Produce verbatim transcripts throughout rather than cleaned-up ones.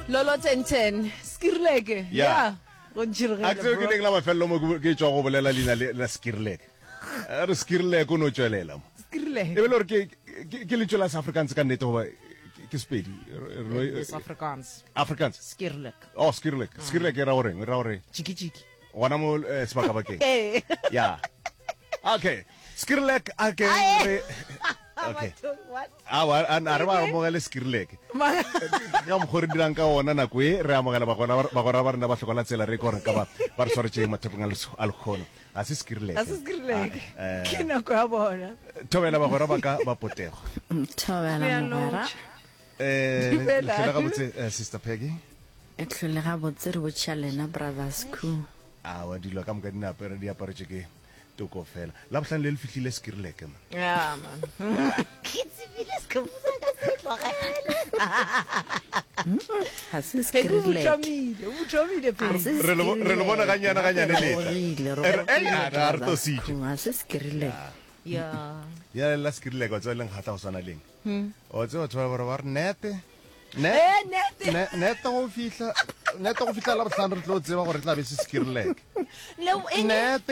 Lolo ten ten, Skirlek. Yeah. Go direga. Akse ke leng la mafello mo ke tswa go bolela lena la Skirlek. Re Skirlek o no tswelela mo. Skirlek. E be lore ke ke le tswela South Africans ka nnete hoba ke Spedi. Afrikaans. Afrikaans. Skirlek. Oh, Skirlek. Skirlek era hore, era hore. Chiki chiki. Wana mo sebaka bakeng. Eh. Yeah. Okay. Skirlek ake re Okay. What? Awa an arba mo gele Skirlek. Ka mo gore dirang ka ona na kwe re amogela ba gona ba gona ba rena ba hlokola tsela re gore ka ba ba re sware tsheng mathapeng a lekgono. A se Skirlek. A se Skirlek. Ke na kwa bona. Thobela ba gona ba ka ba potego. Thobela mogara. Eh, le ga botse Sister Peggy. E tlhole ga botse re botšhalena brothers crew. Ah, wa dilo ka mo ka dina apere di apare tsheke toko fela. La botlang le le fihlile Skirlek man. Yeah man. Kitsibile skoputsa ka se tlogela. Ha se Skirlek. Utshamile, utshamile phela. Re lo re lo bona ganyana ganyane le. Eh, ya re to si. Ha se Skirlek. Yeah. Ya la Skirlek wa tsweleng gata go sana leng. O tse o tswa ba ba nete. Net. Eh, net. Net go fihla. Net go fihla la botlhano re tlo tseba gore tla be se Skirlek. Lo Net.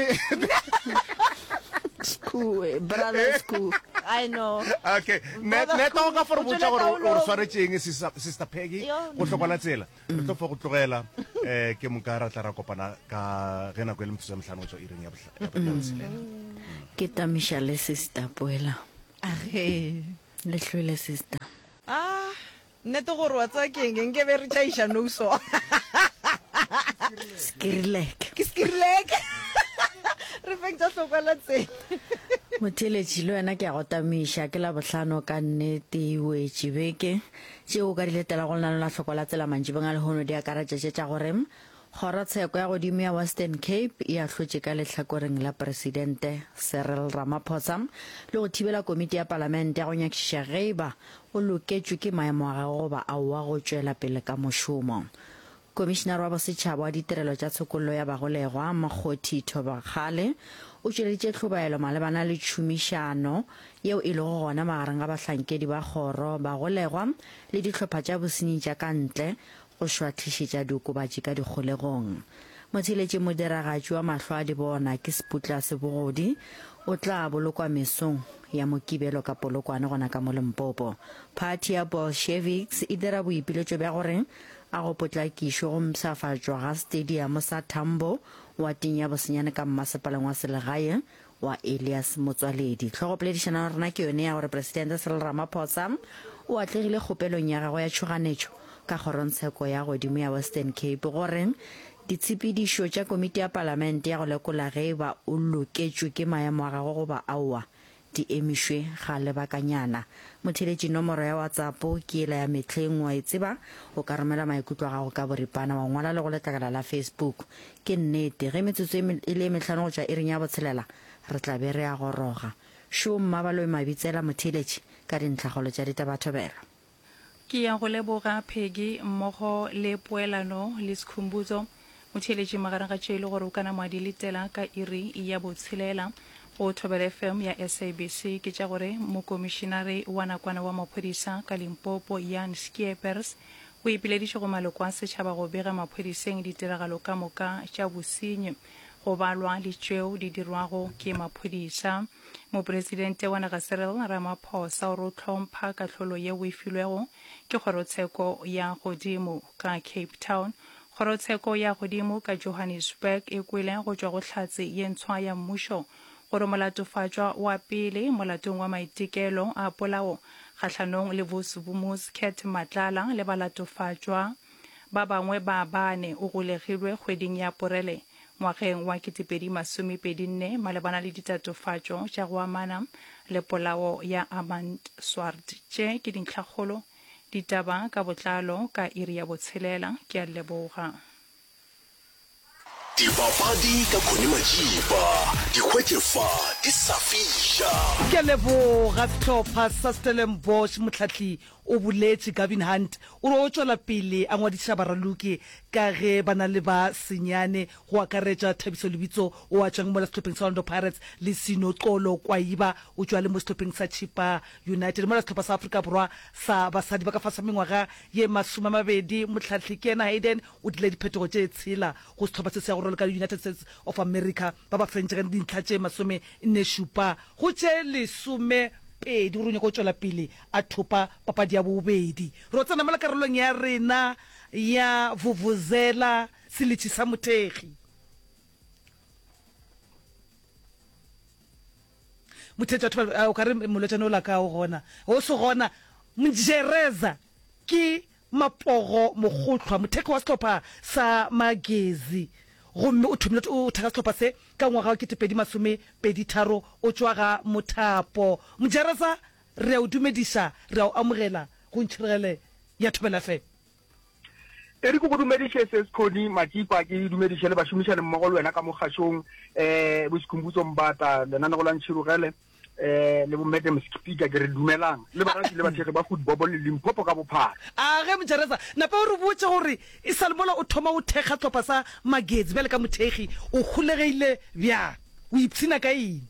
School, brothers crew. I know. Okay. Net net go ka for botsa gore o sware tsheng Sister Peggy. Go tlhokola tsela. Re tlo fo go tlogela eh ke mokara tla ra kopana ka gena go le motse mhlano tswa ireng ya botlhano. Ke tamisha le sister Poela. Age. Le hlwele sister. Ah, neto gore wa tsa keng nke be re tsaisha no so. Skirlek. Ke Skirlek. Re fengtsa tlhokwala tse. Motheletši le wena ke a go tamiša ke la bohlano ka nnete wetše beke tšeo ka di letela go lena la hlokola tsela mantši benga lehono di akaratša tša gore kgorotsheko ya godimo ya Western Cape e ahlotše ka lehlakoreng la presidente Cyril Ramaphosa le go thibela komiti ya palamente ya go nyakišiša geiba o loketšwe ke maemo a gago goba a wa go tšwela pele ka mošomo. Komishinara wa bosetšhaba wa ditirelo tša tshokollo ya bagolegwa Mokgothi Thobakgale o tšweleditše tlhobaelo malebana le tšhomišano yeo e lego gona magareng ga bahlankedi ba kgoro bagolegwa le dihlopha tša bosenyi tša kantle go šwahlišetša diokobatši ka dikgolegong. Motheletši modiragatši wa mahlo a di bona ke Seputla Sebogodi o tla bolokwa mesong ya mokibelo ka polokwane gona ka mo Limpopo. Party ya Bolsheviks e dira boipiletšo bja gore a go potlakišwe go msafatšwa ga stadium sa Tambo wa tinya bosenyane ka mmasepaleng wa selegae wa Elias Motswaledi. Tlhogopoledišana rena ke yone ya gore presidente Cyril Ramaphosa o atlegile kgopelong ya gagwe ya tšhoganetšo ka kgorontsheko ya godimo ya Western Cape gore ditshepedišo tša komiti ya palamente ya go lekola ge ba o loketšwe ke maemo a gago goba aowa di emišwe ga lebakanyana. Motheletši nomoro ya WhatsApp ke ela ya mehleng wa e tseba o ka romela maikutlo a gago ka boripana wa ngwala le go letlakala la Facebook. Ke nnete ge metsotso e le mehlano go tšwa e reng ya botshelela re tla be re a goroga. Šo Mmabalo mabitsela motheletši ka dintlhagolo tša ditabathobela. Ke ya go leboga Peggy mmogo le poelano le sekhumbuzo motheletši magareng ga tšeo e le gore o kana moadi letela ka iri ya botshelela go Thobela F M ya S A B C ke tša gore mokomišinare wa nakwana wa maphodisa ka Limpopo Jan Skeepers o ipileditše go maloko a setšhaba go bega maphodiseng ditiragalo ka moka tša bosenyi go balwa le tšeo di dirwago ke maphodisa. Mopresidente wa naga Cyril Ramaphosa o re o hlompha kahlolo yeo e filwego ke kgorotsheko ya godimo ka Cape Town. Kgorotsheko ya godimo ka Johannesburg e kwele go tšwa go hlatse ye ntshwa ya mmušo gore molatofatšwa wa pele molatong wa maitekelo a polao kgahlanong le Vosbumus Cat Matlala le balatofatšwa ba bangwe ba bane o golegilwe kgweding ya Porele ngwageng wa ketepedi masomepedi nne malebana le ditatofatšo tša go amana le polao ya Armand Swart. Tše ke dintlhakgolo ditaba ka botlalo ka iri ya botshelela ke a leboga. Dipapadi ka Connie Majiba, dikgwetlefa di sa fisha. Ke leboga setlhopha sa Stellenbosch motlhatli o buletse Gavin Hunt o re o tswela pele a ngwadisa baraloki ka ge bana le ba senyane go akaretša Thabiso Lebitso o a tswang mo setlhopheng sa Orlando Pirates le Sino Xolo Kwaiba o tswa le mo setlhopheng sa Chipa United mo setlhopha sa Africa Borwa sa basadi ba ka fasa mengwaga ye masome a mabedi motlhatli ke ena Hayden o dile diphetogo tše tshela go setlhopha se se go ka United States of America ba ba fentse ka dintlha tše masome nne šupa go tše lesome pedi o go tswela pele a thopa papadi ya bobedi ro tsena mo karolong ya rena ya vuvuzela Silichi sa Mothegi Mothegi o ka re molwetšane o la ka o gona o se gona Mjereza ke mapogo mogotlhwa motheki wa setlhopha sa Magezi gomme o thomile o thaka setlhopha se ka ngwaga wa ketepedi masome pedi tharo o tswa ga Mothapo Mjereza re a o dumedisa re a o amogela go ntšhiregele ya Thobela F M e re go go dumediše se Connie Majiba ke dumediše le bašomišane mmogo le wena ka mogašong eh bosekhumbuzo mbata lenana go la ntšhirogele eh le bo Madam Speaker ke re dumelang le barati le bathegi ba football le Limpopo ka bophara a ge Mjereza napa o re botse gore e salmola o thoma o thega tlhopha sa Magezi bele ka mothegi o kgolegile bja o ipsina ka eng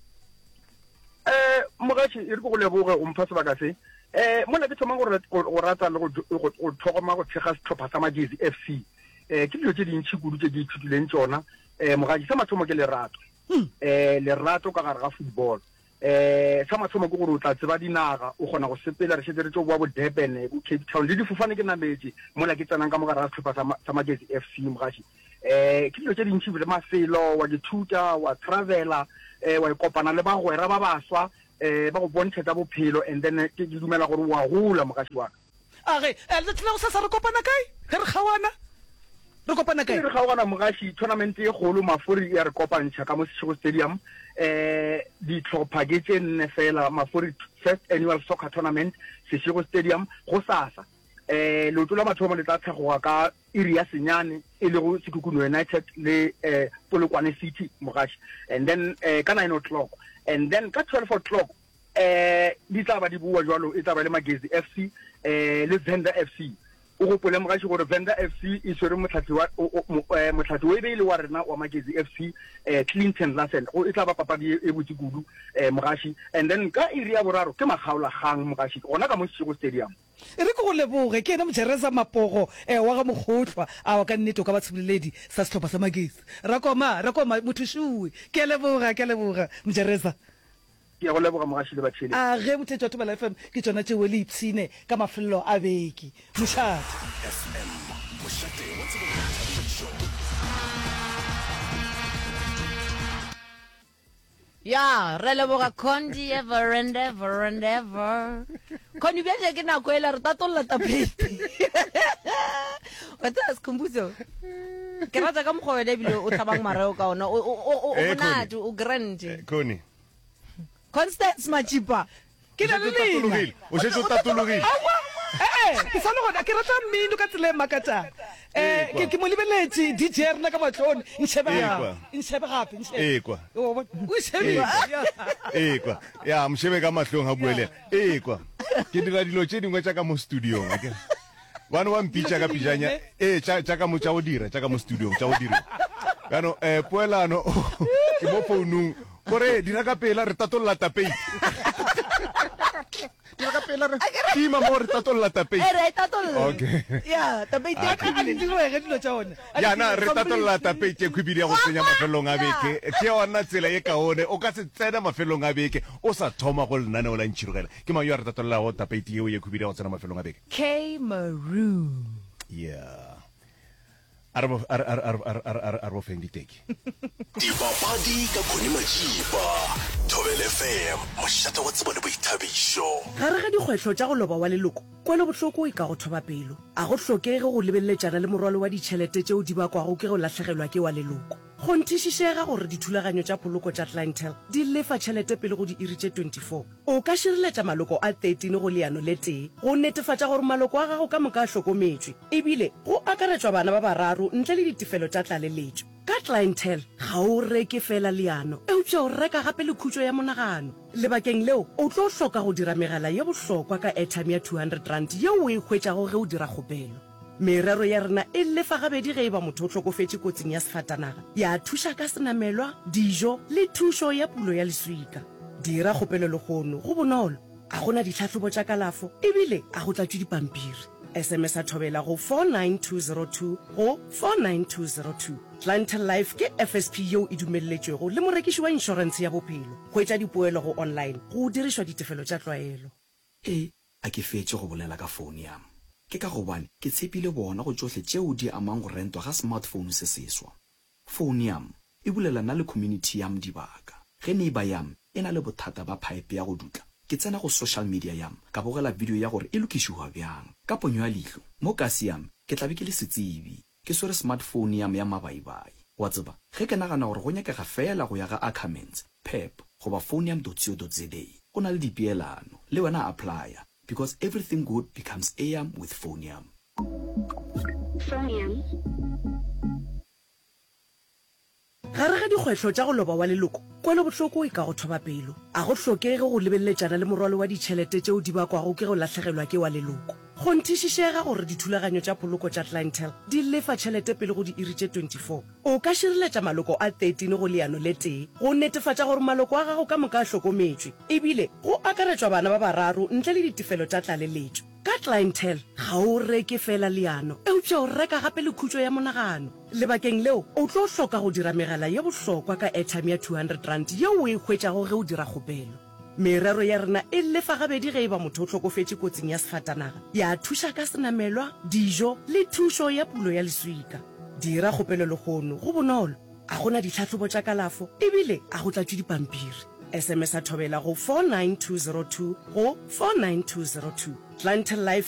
eh mogaši e re go go leboge o mpha sebaka se eh mo la ke thoma gore go rata le go thogoma go thega setlhopha sa Magezi F C eh ke dilo tse dintšhi kudu tse di ithutileng tsona eh mogaši sa mathomo ke lerato eh lerato ka gare ga football eh sa mathomo ke gore o tla tseba dinaga o gona go sepela re shetse re tso bua bo Durban go Cape Town le difofane ke nametse mo la ke tsanang ka mogara ga setlhopha sa Magezi F C mogaši eh ke dilo tse dintšhi le mafelo wa dithuta wa travela eh wa ikopana le bagwera ba baswa eh ba go bontshetsa bophelo and then ke dumela gore wa gola mogaši wa a ge le tla go sa sa re kopana kae ge re kgawana re kopana kae re kgawana mogaši tournament e golo Mafuri ya re kopantšha ka mo Seshego Stadium eh ditlhopha ke tse nne fela Mafuri first annual soccer tournament Seshego Stadium go sasa eh lotlo la mathomo le tla tlhagoga ka iri ya senyane e le go Sekhukhune United le eh Polokwane City mogaši and then eh ka nine o'clock and then ka twelve o'clock eh di tla ba di bua jwalo e tla ba le Magezi F C eh le Venda F C o go pole mogaši gore Venda F C e swere motlhatli wa motlhatli o e be ile wa rena wa Magezi F C eh Clinton Lassen o e tla ba papadi e botse kudu eh mogaši and then ka iri ya boraro ke Makgaola gang mogaši gona ka mo Seshego Stadium e re ke go leboge ke ena Mjereza mapogo eh wa ga mogotlhwa a wa ka nnete o ka batsholeledi sa setlhopha sa Magezi ra koma ra koma mothušiwe ke leboga ke leboga Mjereza ke go leboga mogaši le batšhele a ge Mothegi wa Thobela F M ke tsona tšeo le ipsine ka mafelelo a beke mošate F M mošate wa Tsebele ya re leboga Condi ever and ever and ever Condi bja ke nako e la re tatolla tapete wa tsa sekhumbuzo ke rata ka mokgwa wena ebile o tlhabang mareo ka ona o bonate o grande Connie Constance Majiba ke na le lena o shetse o tatologile eh ke sa le gona ke rata mmino ka tsela e makatsang eh ke ke mo lebeletse D J rena ka matlhone ntshebe gape ntshebe gape ntshebe ekwa o shebe ekwa ya mshebe ka matlhong ha buelela ekwa ke dira dilo tše dingwe tša ka mo studiong akere bana wa mpitša ka pijanya eh tša ka mo tša go dira tša ka mo studiong tša go dira kano eh poelano ke mo founung gore dira ka pela re tatolla tapeite dira ka pela re tima mo re tatolla tapeite e re tatolla okay ya tapeite a di dirwe ge dilo tša ona ya na re tatolla tapeite khwibidi ya go tsenya mafelong a beke ke yona tsela ye kaone o ka se tsena mafelong a beke o sa thoma go lenaneo la ntšhirogela ke mang yo a re tatollago tapeite yeo ye khwibidi ya go tsena mafelong a beke K Maroon yeah arbo ar ar ar ar ar ar arbo feng diteki Dipapadi ka Connie Majiba, Thobela F M mošate wa Tsebele Boithabišo gare ga dikgwetlho tša go loba wa leloko kwele bohloko e ka go thoba pelo a go hlokege go lebelletšana le morwalo wa ditšhelete tšeo di bakwago ke go latlhegelwa ke wa leloko go nthišišega gore dithulaganyo tša poloko tša clientele di lefa tšhelete pele go di iri tše twenty-four o ka šireletša maloko a thirteen go leano le tee go netefatša gore maloko a gago ka moka a hlokometšwe ebile go akaretšwa bana ba bararo ntle le ditefelo tša tlaleletšo ka clientele ga o reke fela leano eupša o reka gape le khutšo ya monagano lebakeng leo o tlo hloka go dira megala ye bohlokwa ka airtime ya two hundred rand yeo o e hwetšago ge o dira kgopelo merero ya rena e lefa gabedi ge e ba motho o tlhokofetse kotsing ya sefatanaga ya thuša ka senamelwa dijo le thušo ya pulo ya leswika dira kgopelo le gono go bonolo a gona ditlhatlhobo tša kalafo ebile a go tlatšwe dipampiri sms a thobela go four nine two zero two go four nine two zero two clientele life ke F S P yeo e dumelletšwego le morekiši wa inšorense ya bophelo go etša dipoelo go online go dirišwa ditefelo tša tlwaelo e a ke fetse go bolela ka founu yam ke ka gobane ke tshepile bona go tsohle tšeo di amang go rentwa ga smartphone se seswa founu yam e bulelana le community yam dibaka ge neighbor yam e na le bothata ba pipe ya go dutla ke tsena go social media yam ka bogela video ya gore e lokišiwa bjang ka ponyo ya leihlo mo kasi yam ke tlabe ke le setsebi ke swere smartphone yam ya mabaibai wa tseba ge ke nagana gore go nyakega fela go ya ga Ackermans pep goba phoneyam.co.za go na le dipeelano le wena applya because everything good becomes ayam with phoneyam. phoneyam gare ga dikgwetlho tša go loba wa leloko kwele bohloko e ka go thoba pelo a go hlokege go lebelletšana le morwalo wa ditšhelete tšeo di bakwago ke go latlhegelwa ke wa leloko go nthišišega gore dithulaganyo tša poloko tša clientele di lefa tšhelete pele go di iri tše twenty-four o ka šireletša maloko a thirteen go leano le tee go netefatša gore maloko a gago ka moka a hlokometšwe ebile go akaretšwa bana ba bararo ntle le ditefelo tša tlaleletšo ka clientele ga o reke fela leano eupša o reka gape le khutšo ya monagano lebakeng leo o tlo hloka go dira megala ye bohlokwa ka airtime ya two hundred rand yeo o e hwetšago ge o dira kgopelo merero ya rena e lefa gabedi ge e ba motho o tlhokofetse kotsing ya sefatanaga ya thuša ka senamelwa dijo le thušo ya pulo ya leswika dira kgopelo le gono go bonolo a gona ditlhatlhobo tša kalafo ebile a go tlatšwe dipampiri sms a thobela go four nine two zero two go four nine two zero two clientele life